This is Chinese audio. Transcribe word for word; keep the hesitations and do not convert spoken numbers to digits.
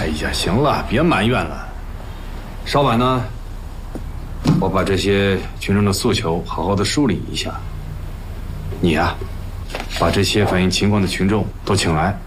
哎呀，行了，别埋怨了。稍晚呢，我把这些群众的诉求好好的梳理一下。你呀、啊，把这些反映情况的群众都请来。